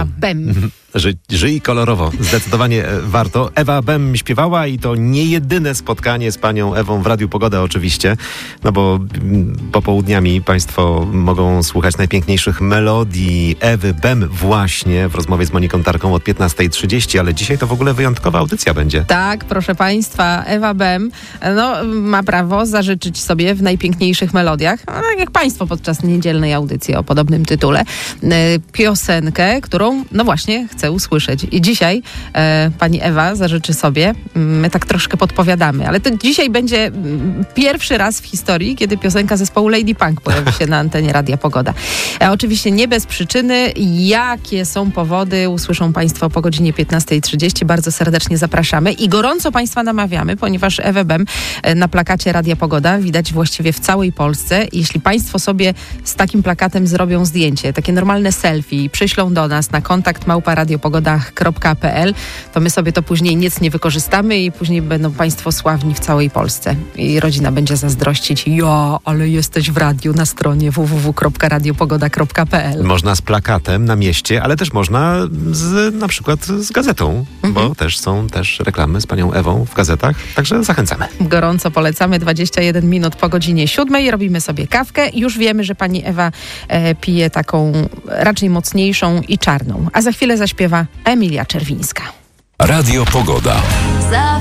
Ewa Bem. Żyj kolorowo. Zdecydowanie warto. Ewa Bem śpiewała i to nie jedyne spotkanie z panią Ewą w Radiu Pogoda oczywiście, no bo popołudniami państwo mogą słuchać najpiękniejszych melodii Ewy Bem właśnie w rozmowie z Moniką Tarką od 15:30, ale dzisiaj to w ogóle wyjątkowa audycja będzie. Tak, proszę państwa, Ewa Bem ma prawo zażyczyć sobie w najpiękniejszych melodiach, tak jak państwo podczas niedzielnej audycji o podobnym tytule, piosenkę, którą właśnie chcę usłyszeć. I dzisiaj pani Ewa zażyczy sobie, my tak troszkę podpowiadamy, ale to dzisiaj będzie pierwszy raz w historii, kiedy piosenka zespołu Lady Punk pojawi się na antenie Radia Pogoda. Oczywiście nie bez przyczyny. Jakie są powody, usłyszą państwo po godzinie 15:30. Bardzo serdecznie zapraszamy i gorąco państwa namawiamy, ponieważ Ewę Bem na plakacie Radia Pogoda widać właściwie w całej Polsce. Jeśli państwo sobie z takim plakatem zrobią zdjęcie, takie normalne selfie i przyślą do nas na kontakt @radiopogoda.pl, to my sobie to później nic nie wykorzystamy i później będą państwo sławni w całej Polsce. I rodzina będzie zazdrościć. Ale jesteś w radiu na stronie www.radiopogoda.pl. Można z plakatem na mieście, ale też można na przykład z gazetą, bo są też reklamy z panią Ewą w gazetach, także zachęcamy. Gorąco polecamy. 21 minut po godzinie 7:00. Robimy sobie kawkę. Już wiemy, że pani Ewa pije taką raczej mocniejszą i czarną. A za chwilę zaśpiewa Emilia Czerwińska. Radio Pogoda.